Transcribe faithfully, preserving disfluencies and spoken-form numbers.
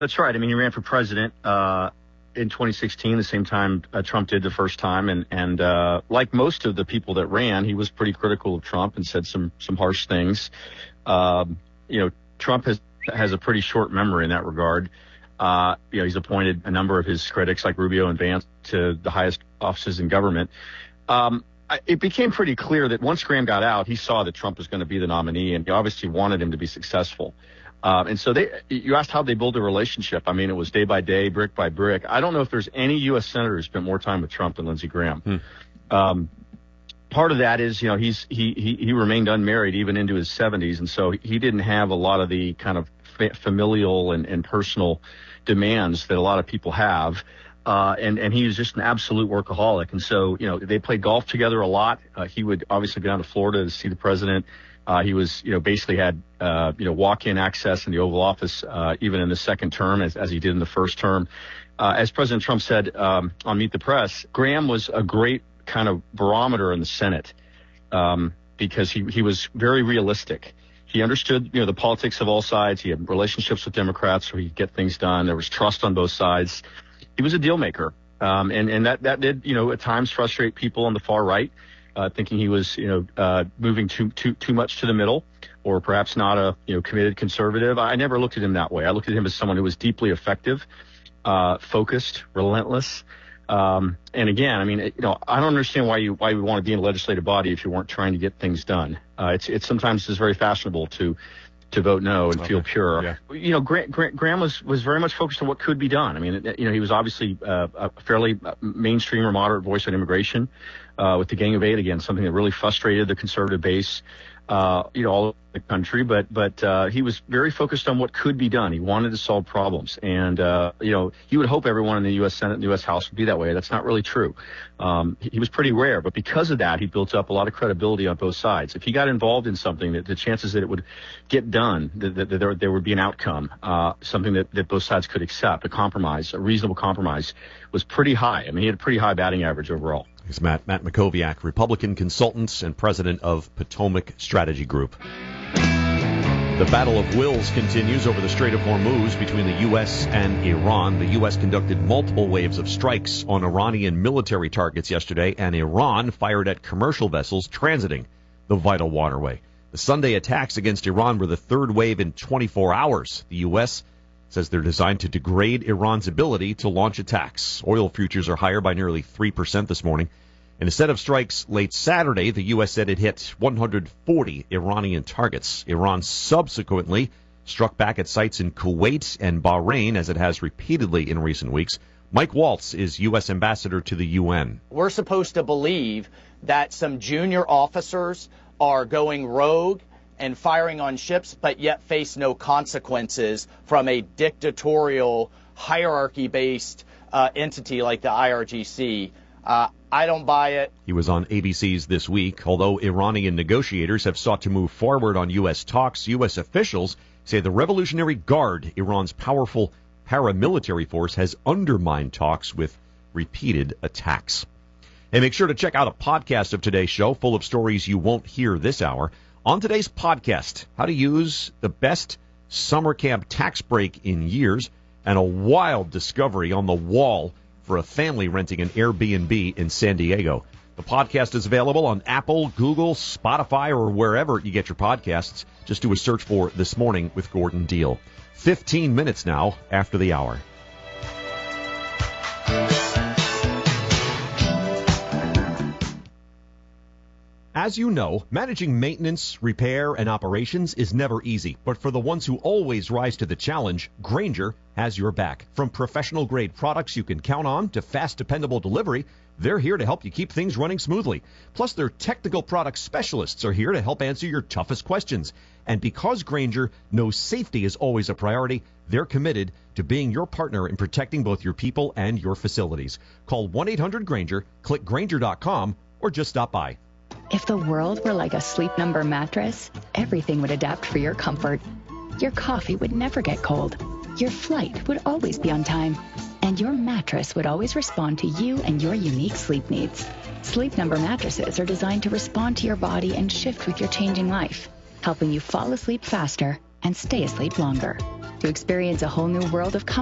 That's right. I mean, he ran for president uh, in twenty sixteen, the same time uh, Trump did the first time. And, and uh, like most of the people that ran, he was pretty critical of Trump and said some some harsh things. Um, you know, Trump has has a pretty short memory in that regard. Uh, you know, he's appointed a number of his critics, like Rubio and Vance, to the highest offices in government. Um, it became pretty clear that once Graham got out, he saw that Trump was going to be the nominee, and he obviously wanted him to be successful. Um, and so they, you asked how they build a relationship. I mean, it was day by day, brick by brick. I don't know if there's any U S senator who spent more time with Trump than Lindsey Graham. Hmm. Um, part of that is, you know, he's, he, he, he remained unmarried even into his seventies. And so he didn't have a lot of the kind of fa- familial and, and personal demands that a lot of people have. Uh, and, and he was just an absolute workaholic. And so, you know, they played golf together a lot. Uh, he would obviously go down to Florida to see the president. Uh, he was, you know, basically had, uh, you know, walk-in access in the Oval Office, uh, even in the second term as, as he did in the first term. Uh, as President Trump said, um, on Meet the Press, Graham was a great kind of barometer in the Senate, um, because he, he was very realistic. He understood, you know, the politics of all sides. He had relationships with Democrats so he could get things done. There was trust on both sides. He was a deal maker. Um, and, and that, that did, you know, at times frustrate people on the far right. Uh, thinking he was, you know, uh, moving too, too, too much to the middle, or perhaps not a, you know, committed conservative. I never looked at him that way. I looked at him as someone who was deeply effective, uh, focused, relentless. Um, and again, I mean, you know, I don't understand why you, why you want to be in a legislative body if you weren't trying to get things done. Uh, it's, it's sometimes it's very fashionable to, to vote no and okay. feel pure. Yeah. You know, Graham, Graham was, was very much focused on what could be done. I mean, you know, he was obviously uh, a fairly mainstream or moderate voice on immigration. Uh, with the Gang of Eight, again, something that really frustrated the conservative base, uh, you know, all over the country. But but uh, he was very focused on what could be done. He wanted to solve problems. And, uh, you know, you would hope everyone in the U S Senate and the U S House would be that way. That's not really true. Um, he, he was pretty rare. But because of that, he built up a lot of credibility on both sides. If he got involved in something, that the chances that it would get done, that, that, that there, there would be an outcome, uh, something that, that both sides could accept, a compromise, a reasonable compromise, was pretty high. I mean, he had a pretty high batting average overall. He's Matt, Matt Mackowiak, Republican consultant and president of Potomac Strategy Group. The battle of wills continues over the Strait of Hormuz between the U S and Iran. The U S conducted multiple waves of strikes on Iranian military targets yesterday, and Iran fired at commercial vessels transiting the vital waterway. The Sunday attacks against Iran were the third wave in twenty-four hours. The U S says they're designed to degrade Iran's ability to launch attacks. Oil futures are higher by nearly three percent this morning. In a set of strikes late Saturday, the U S said it hit one hundred forty Iranian targets. Iran subsequently struck back at sites in Kuwait and Bahrain, as it has repeatedly in recent weeks. Mike Waltz is U S ambassador to the U N. We're supposed to believe that some junior officers are going rogue and firing on ships, but yet face no consequences from a dictatorial, hierarchy-based uh, entity like the I R G C. Uh, I don't buy it. He was on A B C's This Week. Although Iranian negotiators have sought to move forward on U S talks, U S officials say the Revolutionary Guard, Iran's powerful paramilitary force, has undermined talks with repeated attacks. And make sure to check out a podcast of today's show full of stories you won't hear this hour. On today's podcast, how to use the best summer camp tax break in years, and a wild discovery on the wall for a family renting an Airbnb in San Diego. The podcast is available on Apple, Google, Spotify, or wherever you get your podcasts. Just do a search for This Morning with Gordon Deal. fifteen minutes now after the hour. As you know, managing maintenance, repair, and operations is never easy. But for the ones who always rise to the challenge, Grainger has your back. From professional-grade products you can count on to fast, dependable delivery, they're here to help you keep things running smoothly. Plus, their technical product specialists are here to help answer your toughest questions. And because Grainger knows safety is always a priority, they're committed to being your partner in protecting both your people and your facilities. Call one eight hundred Grainger, click Grainger dot com, or just stop by. If the world were like a Sleep Number mattress, everything would adapt for your comfort. Your coffee would never get cold. Your flight would always be on time. And your mattress would always respond to you and your unique sleep needs. Sleep Number mattresses are designed to respond to your body and shift with your changing life, helping you fall asleep faster and stay asleep longer. to experience a whole new world of comfort